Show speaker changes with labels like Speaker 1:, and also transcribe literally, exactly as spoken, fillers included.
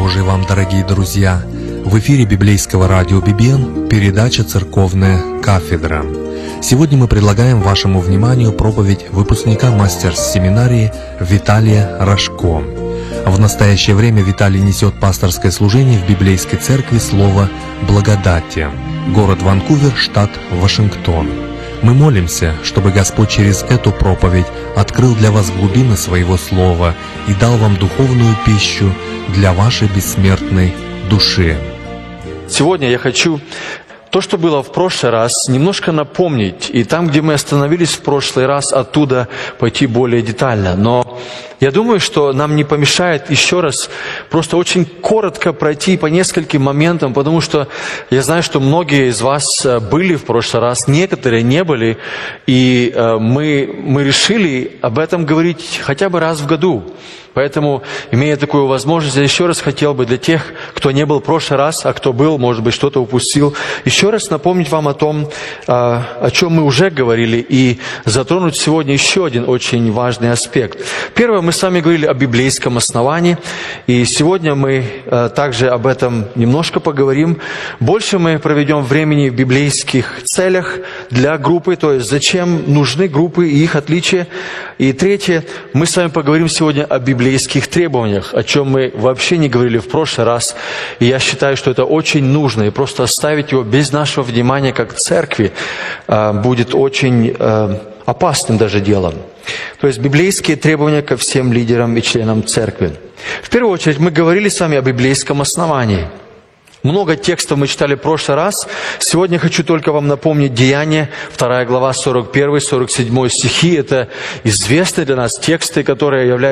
Speaker 1: Божий вам, дорогие друзья! В эфире библейского радио «Бибен» передача «Церковная кафедра». Сегодня мы предлагаем вашему вниманию проповедь выпускника мастерс-семинарии Виталия Рожко. В настоящее время Виталий несет пасторское служение в библейской церкви «Слово благодати», город Ванкувер, штат Вашингтон. Мы молимся, чтобы Господь через эту проповедь открыл для вас глубины Своего Слова и дал вам духовную пищу для вашей бессмертной души.
Speaker 2: Сегодня я хочу то, что было в прошлый раз, немножко напомнить. И там, где мы остановились в прошлый раз, оттуда пойти более детально. Но я думаю, что нам не помешает еще раз просто очень коротко пройти по нескольким моментам, потому что я знаю, что многие из вас были в прошлый раз, некоторые не были. И мы, мы решили об этом говорить хотя бы раз в году. Поэтому, имея такую возможность, я еще раз хотел бы для тех, кто не был в прошлый раз, а кто был, может быть, что-то упустил, еще раз напомнить вам о том, о чем мы уже говорили, и затронуть сегодня еще один очень важный аспект. Первое, мы с вами говорили о библейском основании, и сегодня мы также об этом немножко поговорим. Больше мы проведем времени в библейских целях для группы, то есть зачем нужны группы и их отличия. И третье, мы с вами поговорим сегодня о библейских библейских требованиях, о чем мы вообще не говорили в прошлый раз. И я считаю, что это очень нужно. И просто оставить его без нашего внимания как церкви будет очень опасным даже делом. То есть библейские требования ко всем лидерам и членам церкви. В первую очередь мы говорили с вами о библейском основании. Много текстов мы читали в прошлый раз. Сегодня хочу только вам напомнить Деяния, вторая глава, сорок первый сорок седьмой стихи. Это известные для нас тексты, которые являются